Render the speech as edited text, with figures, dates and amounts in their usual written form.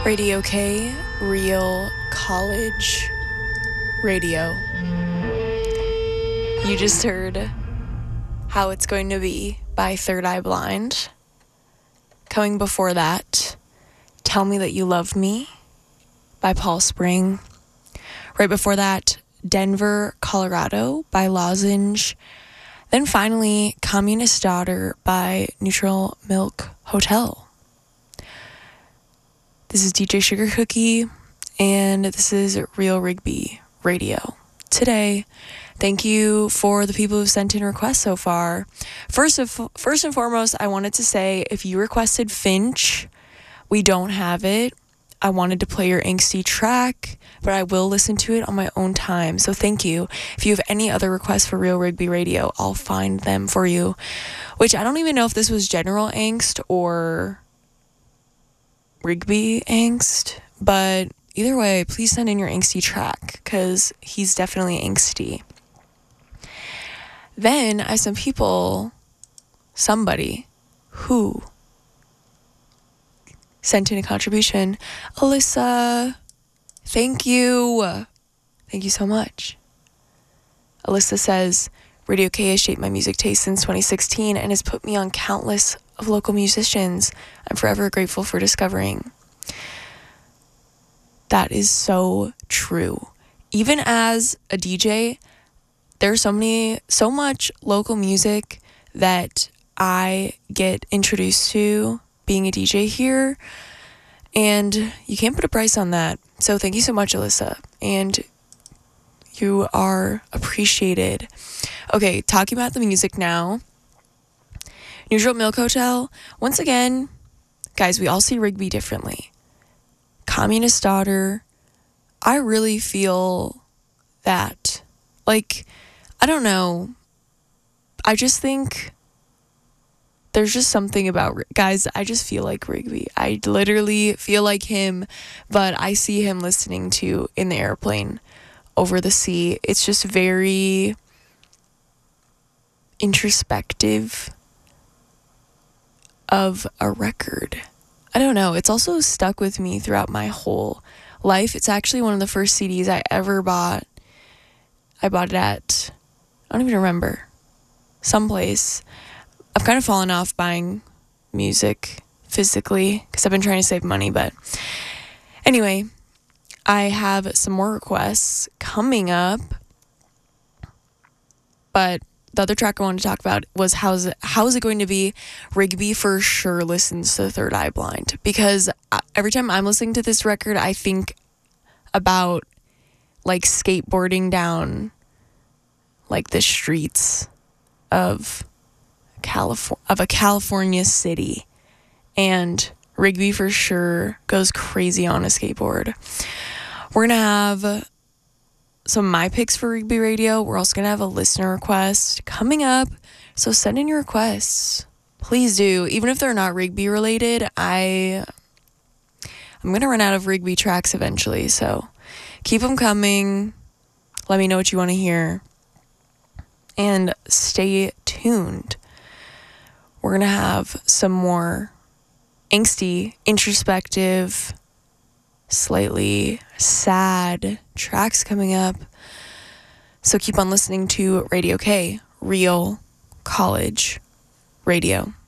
Radio K, Real College Radio. You just heard How It's Going to Be by Third Eye Blind. Coming before that, Tell Me That You Love Me by Paul Spring. Right before that, Denver, Colorado by Lozenge. Then finally, Communist Daughter by Neutral Milk Hotel. This is DJ Sugar Cookie, and this is Real Rigby Radio. Today, thank you for the people who've sent in requests so far. First and foremost, I wanted to say, if you requested Finch, we don't have it. I wanted to play your angsty track, but I will listen to it on my own time. So thank you. If you have any other requests for Real Rigby Radio, I'll find them for you. Which I don't even know if this was general angst or Rigby angst, but either way, please send in your angsty track, because he's definitely angsty. Then I have somebody who sent in a contribution. Alyssa, thank you. Thank you so much. Alyssa says, Radio K has shaped my music taste since 2016 and has put me on countless of local musicians I'm forever grateful for discovering. That is so true. Even as a DJ, there's so much local music that I get introduced to being a DJ here, and you can't put a price on that. So thank you so much, Alyssa, and you are appreciated. Okay, talking about the music now. Neutral Milk Hotel. Once again, guys, we all see Rigby differently. Communist Daughter. I really feel that. Like, I don't know. I just think there's just something about, guys, I just feel like Rigby. I literally feel like him, but I see him listening to In the Airplane Over the Sea. It's just very introspective of a record. I don't know. It's also stuck with me throughout my whole life. It's actually one of the first CDs I ever bought. I bought it at, I don't even remember, someplace. I've kind of fallen off buying music physically because I've been trying to save money, but anyway, I have some more requests coming up, but the other track I wanted to talk about was How's It Going to Be? Rigby for sure listens to Third Eye Blind, because every time I'm listening to this record, I think about like skateboarding down like the streets of a California city, and Rigby for sure goes crazy on a skateboard. We're gonna have some of my picks for Rigby Radio. We're also gonna have a listener request coming up, so send in your requests, please do. Even if they're not Rigby related, I'm gonna run out of Rigby tracks eventually, so keep them coming. Let me know what you want to hear, and stay tuned. We're going to have some more angsty, introspective, slightly sad tracks coming up. So keep on listening to Radio K, Real College Radio.